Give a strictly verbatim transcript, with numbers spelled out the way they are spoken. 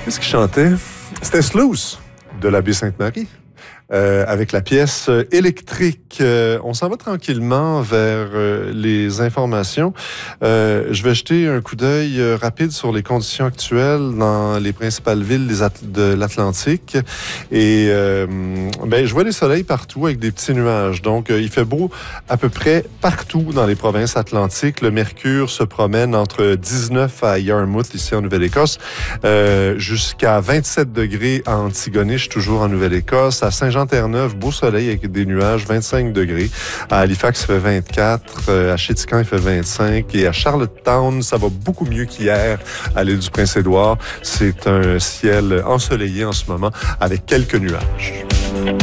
Qu'est-ce qu'il chantait? C'était Sluice de la baie Sainte-Marie. Euh, avec la pièce euh, électrique. Euh, on s'en va tranquillement vers euh, les informations. Euh, je vais jeter un coup d'œil euh, rapide sur les conditions actuelles dans les principales villes des At- de l'Atlantique. Et euh, ben, je vois les soleils partout avec des petits nuages. Donc, euh, il fait beau à peu près partout dans les provinces atlantiques. Le mercure se promène entre dix-neuf à Yarmouth, ici en Nouvelle-Écosse, euh, jusqu'à vingt-sept degrés à Antigonish, toujours en Nouvelle-Écosse, à Saint-Jean Terre-Neuve, beau soleil avec des nuages, vingt-cinq degrés. À Halifax, il fait vingt-quatre. Euh, à Chéticamp, il fait vingt-cinq. Et à Charlottetown, ça va beaucoup mieux qu'hier. À l'île du Prince-Édouard, c'est un ciel ensoleillé en ce moment avec quelques nuages.